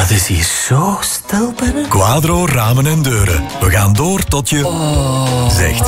Het is hier zo stil binnen. Quadro Ramen en Deuren. We gaan door tot je zegt.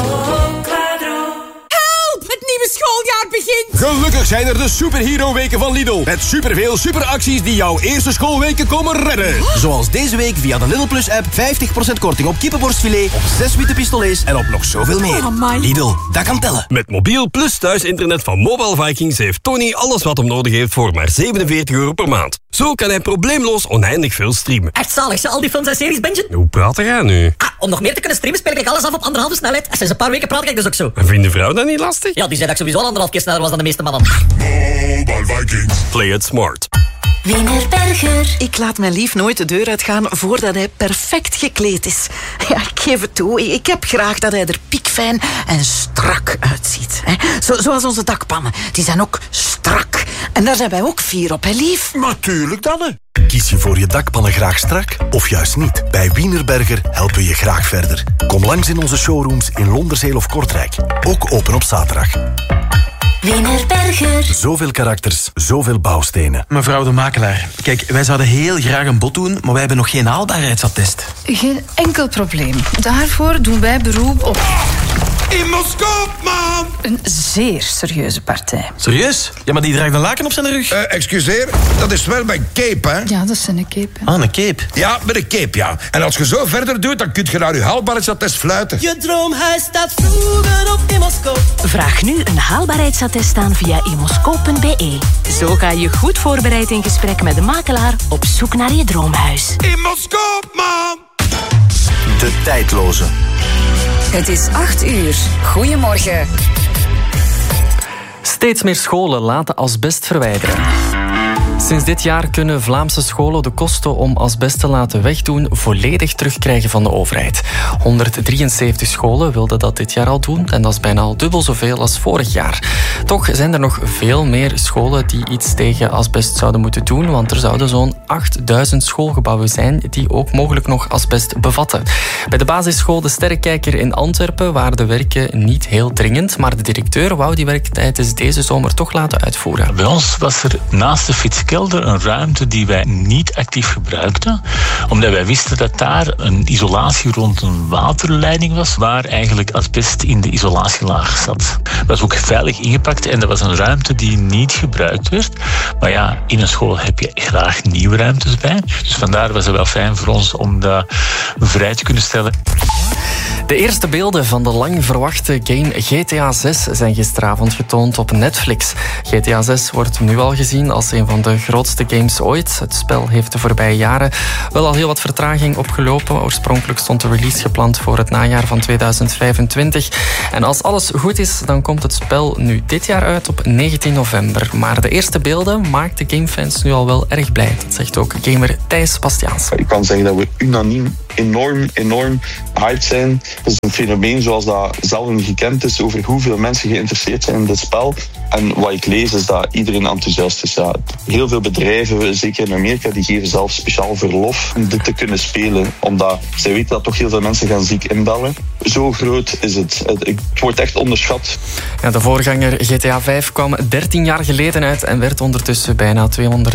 Het nieuwe schooljaar begint. Gelukkig zijn er de superhero-weken van Lidl. Met superveel superacties die jouw eerste schoolweken komen redden. Zoals deze week via de Lidl Plus app 50% korting op kippenborstfilet, op 6 witte pistolets en op nog zoveel meer. Lidl, dat kan tellen. Met mobiel plus thuisinternet van Mobile Vikings heeft Tony alles wat hem nodig heeft voor maar €47 per maand. Zo kan hij probleemloos oneindig veel streamen. Echt zalig, ze al die films en series bingen? Hoe praat jij nu? Om nog meer te kunnen streamen speel ik alles af op 1,5 snelheid. En sinds een paar weken praat ik dus ook zo. En vindt de vrouw dat niet lastig? Ja, die zei dat ik sowieso al 1,5 keer sneller was dan de meeste mannen. Mobile Vikings. Play it smart. Wienerberger. Ik laat mijn lief nooit de deur uitgaan voordat hij perfect gekleed is. Ja, ik geef het toe. Ik heb graag dat hij er piekfijn en strak uitziet. Zoals onze dakpannen. Die zijn ook strak. En daar zijn wij ook fier op, hè, lief? Natuurlijk dan, hè. Kies je voor je dakpannen graag strak of juist niet? Bij Wienerberger helpen we je graag verder. Kom langs in onze showrooms in Londerzeel of Kortrijk. Ook open op zaterdag. Wienerberger. Zoveel karakters, zoveel bouwstenen. Mevrouw de makelaar, kijk, wij zouden heel graag een bod doen, maar wij hebben nog geen haalbaarheidsattest. Geen enkel probleem. Daarvoor doen wij beroep op... Imoscoop, man! Een zeer serieuze partij. Serieus? Ja, maar die draagt een laken op zijn rug. Excuseer, dat is wel mijn cape, hè? Ja, dat is een cape. Ah, een cape. Ja, met een cape, ja. En als je zo verder doet, dan kun je naar je haalbaarheidsattest fluiten. Je droomhuis staat vroeger op Imoscoop. Vraag nu een haalbaarheidsattest aan via imoscoop.be. Zo ga je goed voorbereid in gesprek met de makelaar op zoek naar je droomhuis. Imoscoop, man! De tijdloze. Het is 8:00. Goedemorgen. Steeds meer scholen laten asbest verwijderen. Sinds dit jaar kunnen Vlaamse scholen de kosten om asbest te laten wegdoen volledig terugkrijgen van de overheid. 173 scholen wilden dat dit jaar al doen en dat is bijna al dubbel zoveel als vorig jaar. Toch zijn er nog veel meer scholen die iets tegen asbest zouden moeten doen, want er zouden zo'n 8000 schoolgebouwen zijn die ook mogelijk nog asbest bevatten. Bij de basisschool De Sterrenkijker in Antwerpen waren de werken niet heel dringend, maar de directeur wou die werk tijdens deze zomer toch laten uitvoeren. Bij ons was er naast de fietskelder een ruimte die wij niet actief gebruikten, omdat wij wisten dat daar een isolatie rond een waterleiding was, waar eigenlijk asbest in de isolatielaag zat. Dat was ook veilig ingepakt en dat was een ruimte die niet gebruikt werd. Maar ja, in een school heb je graag nieuwe ruimtes bij. Dus vandaar was het wel fijn voor ons om dat vrij te kunnen stellen. De eerste beelden van de lang verwachte game GTA 6 zijn gisteravond getoond op Netflix. GTA 6 wordt nu al gezien als een van de grootste games ooit. Het spel heeft de voorbije jaren wel al heel wat vertraging opgelopen. Oorspronkelijk stond de release gepland voor het najaar van 2025. En als alles goed is, dan komt het spel nu dit jaar uit op 19 november. Maar de eerste beelden maakt de gamefans nu al wel erg blij. Dat zegt ook gamer Thijs Bastiaans. Ik kan zeggen dat we unaniem enorm hyped zijn. Het is een fenomeen zoals dat zelden gekend is over hoeveel mensen geïnteresseerd zijn in dit spel. En wat ik lees is dat iedereen enthousiast is. Ja, heel veel bedrijven, zeker in Amerika, die geven zelf speciaal verlof om dit te kunnen spelen. Omdat zij weten dat toch heel veel mensen gaan ziek inbellen. Zo groot is het. Het wordt echt onderschat. Ja, de voorganger GTA 5 kwam 13 jaar geleden uit en werd ondertussen bijna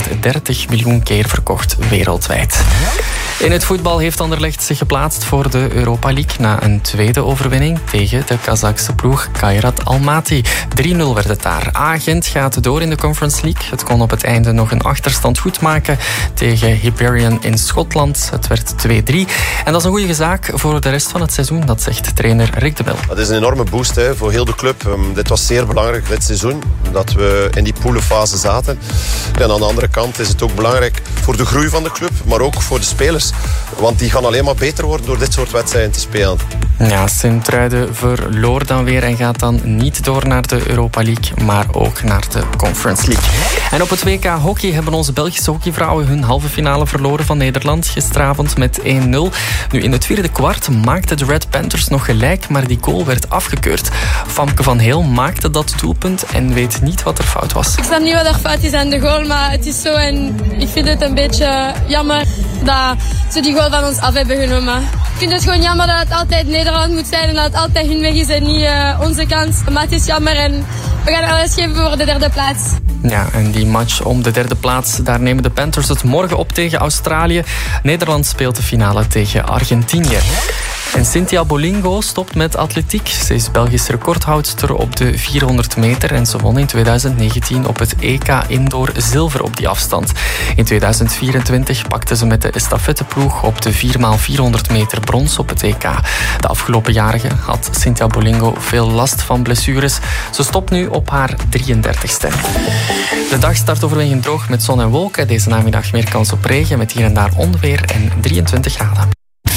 230 miljoen keer verkocht wereldwijd. In het voetbal heeft Anderlecht zich geplaatst voor de Europa League na een tweede overwinning tegen de Kazachse ploeg Kairat Almaty. 3-0 werd het daar. A-Gent gaat door in de Conference League. Het kon op het einde nog een achterstand goedmaken tegen Hibernian in Schotland. Het werd 2-3. En dat is een goede zaak voor de rest van het seizoen, dat zegt trainer Rick de Bel. Dat is een enorme boost voor heel de club. Dit was zeer belangrijk dit seizoen, dat we in die poelenfase zaten. En aan de andere kant is het ook belangrijk voor de groei van de club, maar ook voor de spelers. Want die gaan alleen maar beter worden door dit soort wedstrijden te spelen. Ja, Sint-Truiden verloor dan weer en gaat dan niet door naar de Europa League, maar ook naar de Conference League. En op het WK hockey hebben onze Belgische hockeyvrouwen hun halve finale verloren van Nederland gisteravond met 1-0. Nu, in het vierde kwart maakten de Red Panthers nog gelijk, maar die goal werd afgekeurd. Famke van Heel maakte dat doelpunt en weet niet wat er fout was. Ik snap niet wat er fout is aan de goal, maar het is zo en ik vind het een beetje jammer dat ze die goal van ons af hebben genomen. Ik vind het gewoon jammer dat het altijd Nederland moet zijn en dat het altijd hun weg is en niet onze kans. Maar het is jammer en we gaan alles geven voor de derde plaats. Ja, en die match om de derde plaats, daar nemen de Panthers het morgen op tegen Australië. Nederland speelt de finale tegen Argentinië. En Cynthia Bolingo stopt met atletiek. Ze is Belgisch recordhoudster op de 400 meter en ze won in 2019 op het EK Indoor zilver op die afstand. In 2024 pakte ze met de estafetteploeg op de 4x400 meter brons op het EK. De afgelopen jaren had Cynthia Bolingo veel last van blessures. Ze stopt nu op haar 33ste. De dag start overwegend droog met zon en wolken. Deze namiddag meer kans op regen met hier en daar onweer en 23 graden.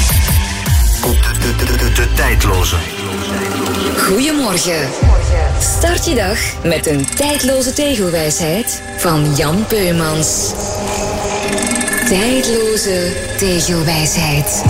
De tijdloze. Goedemorgen. Start je dag met een tijdloze tegelwijsheid van Jan Peumans. Tijdloze tegelwijsheid.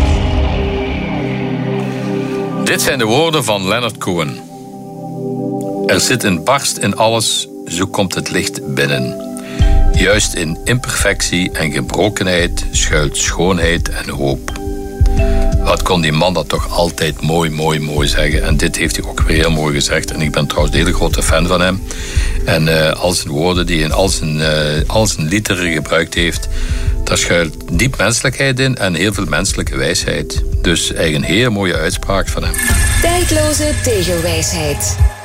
Dit zijn de woorden van Leonard Cohen. Er zit een barst in alles, zo komt het licht binnen. Juist in imperfectie en gebrokenheid schuilt schoonheid en hoop. Wat kon die man dat toch altijd mooi zeggen. En dit heeft hij ook weer heel mooi gezegd. En ik ben trouwens een hele grote fan van hem. En al zijn woorden die hij in al zijn liederen gebruikt heeft, daar schuilt diep menselijkheid in en heel veel menselijke wijsheid. Dus eigenlijk een heel mooie uitspraak van hem. Tijdloze tegelwijsheid.